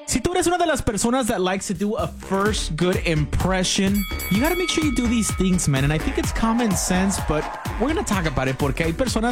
Si tú eres una de las personas that likes to do a first good impression, you gotta make sure you do these things, man. And I think it's common sense, but we're gonna talk about it porque hay personas